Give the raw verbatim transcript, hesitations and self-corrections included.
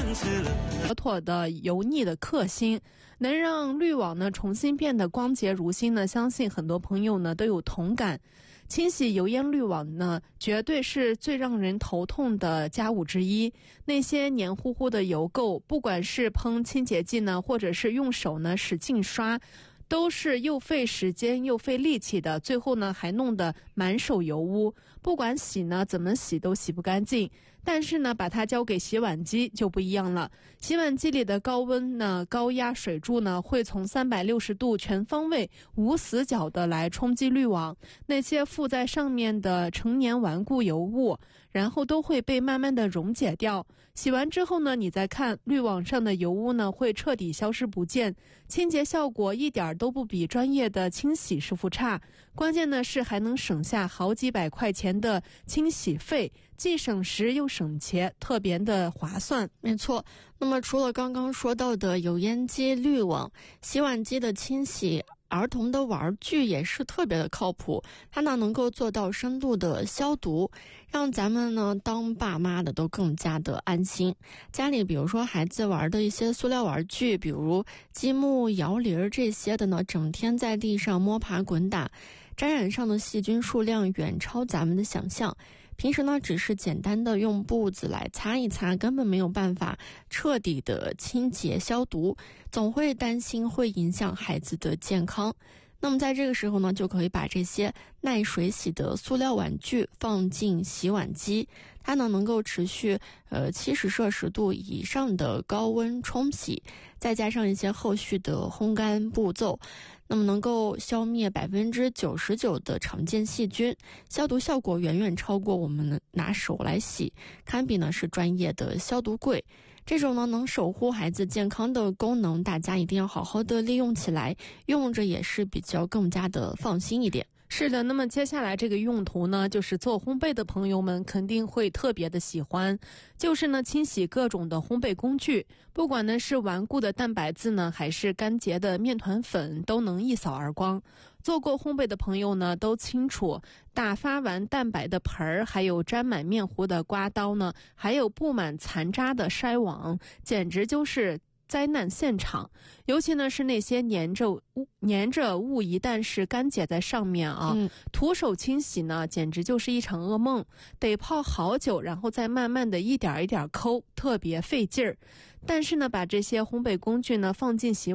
妥妥的油腻的克星，能让滤网呢重新变得光洁如新呢，相信很多朋友呢都有同感。清洗油烟滤网呢，绝对是最让人头痛的家务之一。那些黏糊糊的油垢，不管是喷清洁剂呢，或者是用手呢使劲刷，都是又费时间又费力气的，最后呢还弄得满手油污，不管洗呢怎么洗都洗不干净。但是呢把它交给洗碗机就不一样了，洗碗机里的高温呢高压水柱呢会从三百六十度全方位无死角的来冲击滤网，那些附在上面的成年顽固油污然后都会被慢慢的溶解掉。洗完之后呢，你再看滤网上的油污呢会彻底消失不见，清洁效果一点都不比专业的清洗师傅差，关键呢是还能省下好几百块钱的清洗费，既省时又省钱，特别的划算。 没错，那么除了刚刚说到的油烟机、滤网，洗碗机的清洗，儿童的玩具也是特别的靠谱，它呢能够做到深度的消毒，让咱们呢当爸妈的都更加的安心。家里比如说孩子玩的一些塑料玩具，比如积木、摇铃这些的呢，整天在地上摸爬滚打，沾染上的细菌数量远超咱们的想象。平时呢只是简单的用布子来擦一擦，根本没有办法彻底的清洁消毒，总会担心会影响孩子的健康。那么在这个时候呢，就可以把这些耐水洗的塑料玩具放进洗碗机，它呢能够持续呃七十摄氏度以上的高温冲洗，再加上一些后续的烘干步骤，那么能够消灭百分之九十九的常见细菌，消毒效果远远超过我们拿手来洗，堪比呢是专业的消毒柜。这种呢能守护孩子健康的功能，大家一定要好好的利用起来，用着也是比较更加的放心一点。 是的，那么接下来这个用途呢，就是做烘焙的朋友们肯定会特别的喜欢，就是呢清洗各种的烘焙工具，不管呢是顽固的蛋白质呢，还是干结的面团粉，都能一扫而光。做过烘焙的朋友呢都清楚，打发完蛋白的盆儿，还有沾满面糊的刮刀呢，还有布满残渣的筛网，简直就是灾难现场。尤其呢是那些粘着物粘着物一旦是干结在上面啊、嗯、徒手清洗呢简直就是一场噩梦，得泡好久，然后再慢慢的一点一点抠，特别费劲儿。但是呢把这些烘焙工具呢放进洗